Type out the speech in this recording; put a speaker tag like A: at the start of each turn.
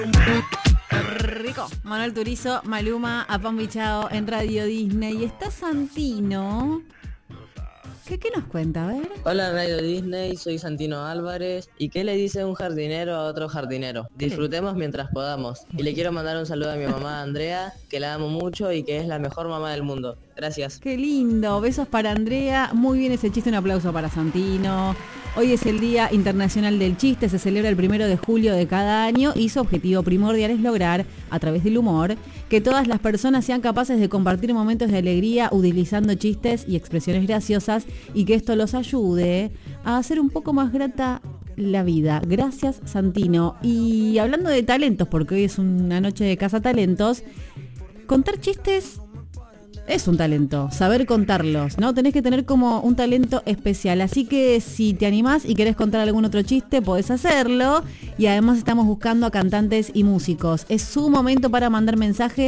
A: Rico. Manuel Turizo, Maluma, Apambichao en Radio Disney. Y está Santino. ¿Qué nos cuenta? A ver.
B: Hola Radio Disney, soy Santino Álvarez. ¿Y qué le dice un jardinero a otro jardinero? Disfrutemos mientras podamos. Y le quiero mandar un saludo a mi mamá Andrea, que la amo mucho y que es la mejor mamá del mundo. Gracias.
A: Qué lindo. Besos para Andrea. Muy bien ese chiste, un aplauso para Santino. Hoy es el Día Internacional del Chiste, se celebra el 1 de julio de cada año y su objetivo primordial es lograr, a través del humor, que todas las personas sean capaces de compartir momentos de alegría utilizando chistes y expresiones graciosas y que esto los ayude a hacer un poco más grata la vida. Gracias, Santino. Y hablando de talentos, porque hoy es una noche de cazatalentos, contar chistes es un talento, saber contarlos, ¿no? Tenés que tener como un talento especial, así que si te animás y querés contar algún otro chiste, podés hacerlo. Y además estamos buscando a cantantes y músicos. Es su momento para mandar mensajes